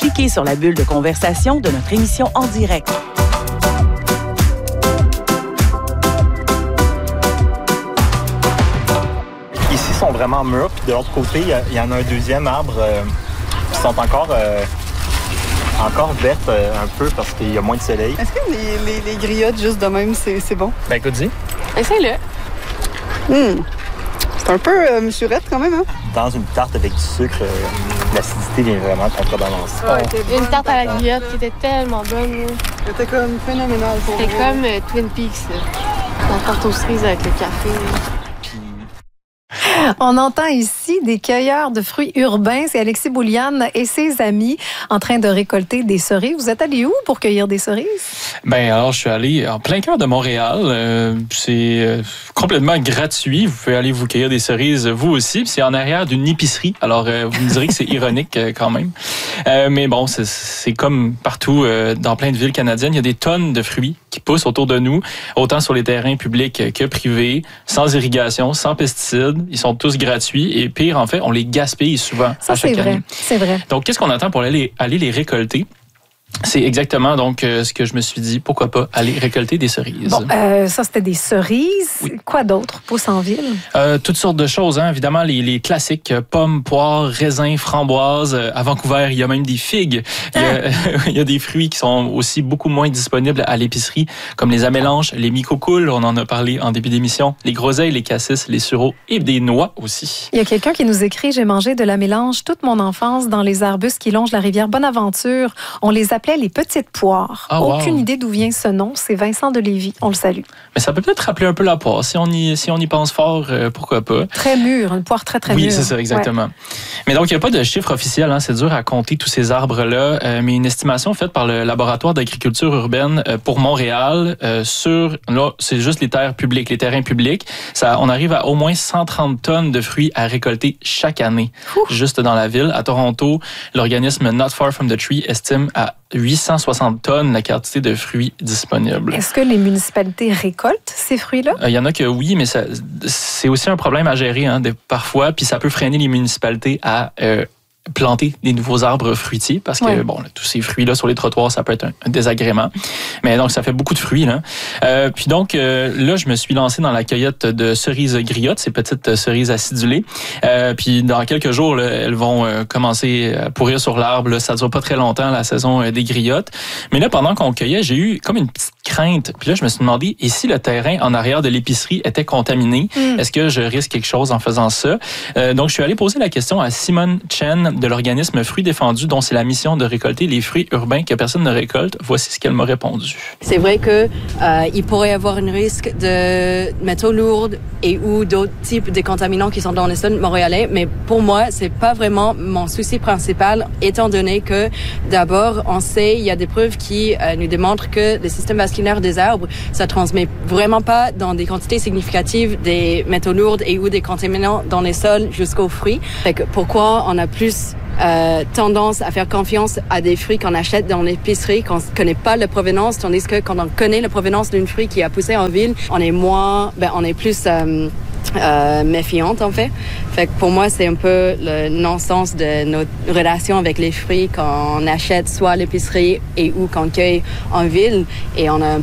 Cliquez sur la bulle de conversation de notre émission en direct. Ici, sont vraiment mûrs, puis de l'autre côté, il y en a un deuxième arbre qui sont encore vertes un peu parce qu'il y a moins de soleil. Est-ce que les griottes juste de même, c'est bon? Ben écoute, dis. Essaye-le. C'est un peu mesurette quand même, hein? Dans une tarte avec du sucre, l'acidité vient vraiment contrebalancer. Une tarte à la griotte qui était tellement bonne. C'était comme phénoménal pour C'était comme Twin Peaks. La tarte aux cerises avec le café. On entend ici des cueilleurs de fruits urbains. C'est Alexis Bouliane et ses amis en train de récolter des cerises. Vous êtes allés où pour cueillir des cerises? Ben alors, je suis allé en plein cœur de Montréal. C'est complètement gratuit. Vous pouvez aller vous cueillir des cerises, vous aussi. Puis c'est en arrière d'une épicerie. Alors, vous me direz que c'est ironique quand même. Mais bon, c'est comme partout dans plein de villes canadiennes. Il y a des tonnes de fruits qui poussent autour de nous, autant sur les terrains publics que privés, sans irrigation, sans pesticides. Ils sont tous gratuits et pire, en fait, on les gaspille souvent à chaque année. C'est vrai. Donc, qu'est-ce qu'on attend pour aller les récolter? C'est exactement donc ce que je me suis dit. Pourquoi pas aller récolter des cerises? Bon, ça, c'était des cerises. Oui. Quoi d'autre pousse en ville? Toutes sortes de choses, hein. Évidemment, les classiques, pommes, poires, raisins, framboises. À Vancouver, il y a même des figues. Il y a des fruits qui sont aussi beaucoup moins disponibles à l'épicerie, comme les amélanches, les micocoules, on en a parlé en début d'émission, les groseilles, les cassis, les sureaux et des noix aussi. Il y a quelqu'un qui nous écrit « J'ai mangé de la mélange toute mon enfance dans les arbustes qui longent la rivière Bonaventure. On les appelait les petites poires. » Aucune idée d'où vient ce nom. C'est Vincent de Lévis. On le salue. Mais ça peut peut-être rappeler un peu la poire. Si on y pense fort, pourquoi pas. Très mûre, une poire très, très mûre. Oui, c'est ça, exactement. Ouais. Mais donc, il n'y a pas de chiffre officiel. Hein, c'est dur à compter tous ces arbres-là. Mais une estimation faite par le laboratoire d'agriculture urbaine pour Montréal là, c'est juste les terres publiques, les terrains publics. On arrive à au moins 130 tonnes de fruits à récolter chaque année. Juste dans la ville. À Toronto, l'organisme Not Far From the Tree estime à 860 tonnes la quantité de fruits disponibles. Est-ce que les municipalités récoltent ces fruits-là? Il y en a que oui, mais c'est aussi un problème à gérer parfois, puis ça peut freiner les municipalités à planter des nouveaux arbres fruitiers parce que bon, tous ces fruits-là sur les trottoirs, ça peut être un désagrément. Mais donc, ça fait beaucoup de fruits. Là. Puis donc, là, je me suis lancé dans la cueillette de cerises griottes, ces petites cerises acidulées. Puis dans quelques jours, là, elles vont commencer à pourrir sur l'arbre. Là. Ça dure pas très longtemps, la saison des griottes. Mais là, pendant qu'on cueillait, j'ai eu comme une petite crainte. Puis là, je me suis demandé, et si le terrain en arrière de l'épicerie était contaminé? Est-ce que je risque quelque chose en faisant ça? Donc, je suis allé poser la question à Simone Chen de l'organisme Fruits Défendus, dont c'est la mission de récolter les fruits urbains que personne ne récolte. Voici ce qu'elle m'a répondu. C'est vrai que il pourrait y avoir un risque de métaux lourds et ou d'autres types de contaminants qui sont dans les sols montréalais, mais pour moi, c'est pas vraiment mon souci principal, étant donné que d'abord, on sait, il y a des preuves qui nous démontrent que le système vasculaire des arbres, ça transmet vraiment pas dans des quantités significatives des métaux lourds et ou des contaminants dans les sols jusqu'aux fruits. Fait que pourquoi on a plus tendance à faire confiance à des fruits qu'on achète dans l'épicerie, qu'on ne connaît pas la provenance, tandis que quand on connaît la provenance d'un fruit qui a poussé en ville, on est plus méfiante en fait. Fait que pour moi, c'est un peu le non-sens de notre relation avec les fruits qu'on achète soit à l'épicerie et ou qu'on cueille en ville. Et on a